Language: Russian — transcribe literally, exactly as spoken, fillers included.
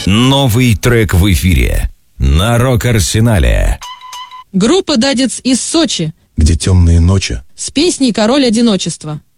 Новый трек в эфире на Рок-Арсенале. Группа «Дадец» из Сочи Где темные ночи. с песней «Король одиночества».